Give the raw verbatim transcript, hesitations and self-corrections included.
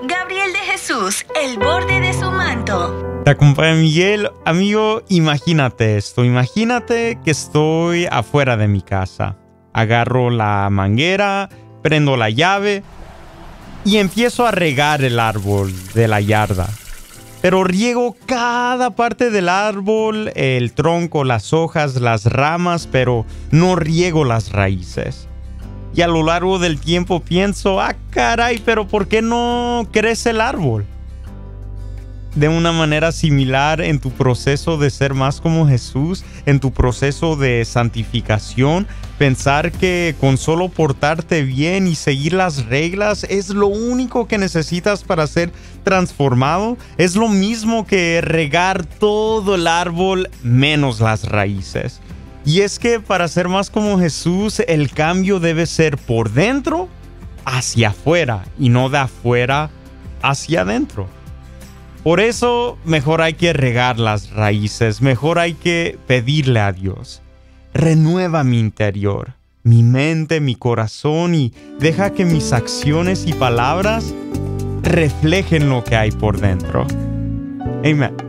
Gabriel de Jesús, el borde de su manto. Te acompaña Miguel. Amigo, imagínate esto. Imagínate que estoy afuera de mi casa. Agarro la manguera, prendo la llave y empiezo a regar el árbol de la yarda. Pero riego cada parte del árbol, el tronco, las hojas, las ramas, pero no riego las raíces. Y a lo largo del tiempo pienso, ah, caray, pero ¿por qué no crece el árbol? De una manera similar en tu proceso de ser más como Jesús, en tu proceso de santificación, pensar que con solo portarte bien y seguir las reglas es lo único que necesitas para ser transformado, es lo mismo que regar todo el árbol menos las raíces. Y es que para ser más como Jesús, el cambio debe ser por dentro hacia afuera y no de afuera hacia adentro. Por eso, mejor hay que regar las raíces, mejor hay que pedirle a Dios. Renueva mi interior, mi mente, mi corazón y deja que mis acciones y palabras reflejen lo que hay por dentro. Amén.